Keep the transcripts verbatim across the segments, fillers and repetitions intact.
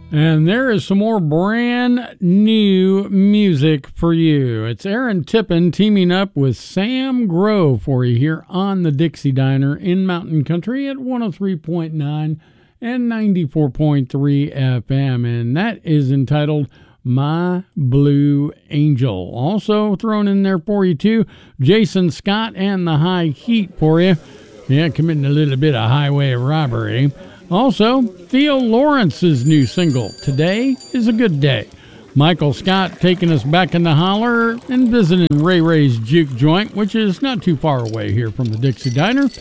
And there is some more brand new music for you. It's Aaron Tippin teaming up with Sam Grove for you here on the Dixie Diner in Mountain Country at one oh three point nine and ninety-four point three F M. And that is entitled My Blue Angel. Also thrown in there for you too, Jason Scott and the High Heat for you. Yeah, committing a little bit of highway robbery. Also, Theo Lawrence's new single, Today is a Good Day. Michael Scott taking us back in the holler and visiting Ray Ray's Juke Joint, which is not too far away here from the Dixie Diner.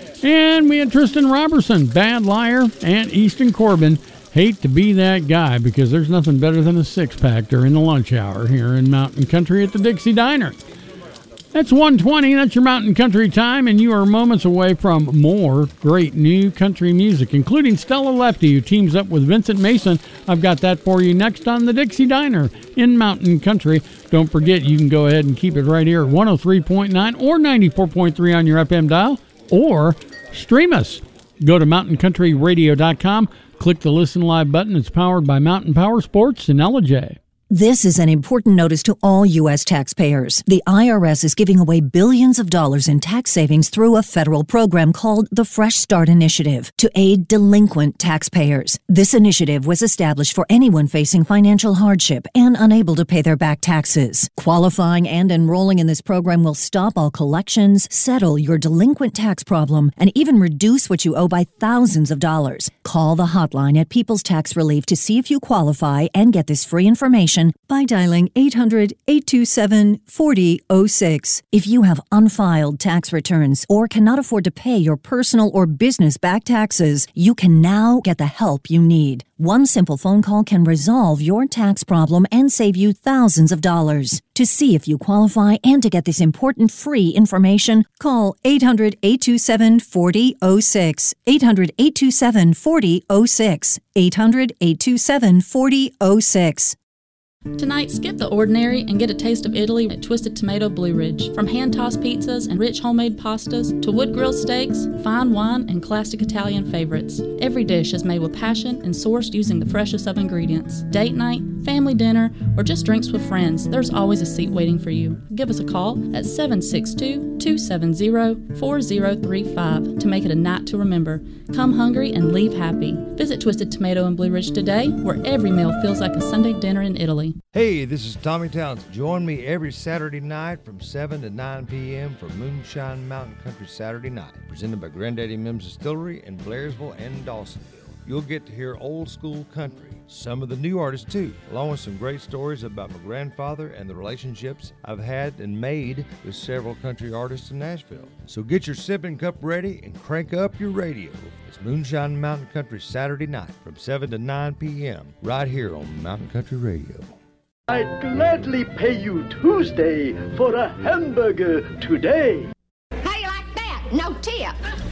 And we had Tristan Robertson, Bad Liar, and Easton Corbin, Hate to Be That Guy, because there's nothing better than a six-pack during the lunch hour here in Mountain Country at the Dixie Diner. That's one twenty, that's your Mountain Country time, and you are moments away from more great new country music, including Stella Lefty, who teams up with Vincent Mason. I've got that for you next on the Dixie Diner in Mountain Country. Don't forget, you can go ahead and keep it right here at one oh three point nine or ninety-four point three on your F M dial, or stream us. Go to mountain country radio dot com, click the Listen Live button. It's powered by Mountain Power Sports and Ella J. This is an important notice to all U S taxpayers. The I R S is giving away billions of dollars in tax savings through a federal program called the Fresh Start Initiative to aid delinquent taxpayers. This initiative was established for anyone facing financial hardship and unable to pay their back taxes. Qualifying and enrolling in this program will stop all collections, settle your delinquent tax problem, and even reduce what you owe by thousands of dollars. Call the hotline at People's Tax Relief to see if you qualify and get this free information by dialing eight hundred, eight two seven, four oh zero six. If you have unfiled tax returns or cannot afford to pay your personal or business back taxes, you can now get the help you need. One simple phone call can resolve your tax problem and save you thousands of dollars. To see if you qualify and to get this important free information, call eight hundred, eight two seven, four oh zero six. eight hundred, eight two seven, four oh zero six. eight hundred, eight two seven, four oh zero six. Tonight, skip the ordinary and get a taste of Italy at Twisted Tomato Blue Ridge. From hand-tossed pizzas and rich homemade pastas to wood-grilled steaks, fine wine, and classic Italian favorites, every dish is made with passion and sourced using the freshest of ingredients. Date night, family dinner, or just drinks with friends, there's always a seat waiting for you. Give us a call at seven six two, two seven zero, four zero three five to make it a night to remember. Come hungry and leave happy. Visit Twisted Tomato in Blue Ridge today, where every meal feels like a Sunday dinner in Italy. Hey, this is Tommy Towns. Join me every Saturday night from seven to nine p.m. for Moonshine Mountain Country Saturday Night, presented by Granddaddy Mims Distillery in Blairsville and Dawsonville. You'll get to hear old school country, some of the new artists too, along with some great stories about my grandfather and the relationships I've had and made with several country artists in Nashville. So get your sipping cup ready and crank up your radio. It's Moonshine Mountain Country Saturday Night from seven to nine p.m. right here on Mountain Country Radio. I'd gladly pay you Tuesday for a hamburger today. How you like that? No tip.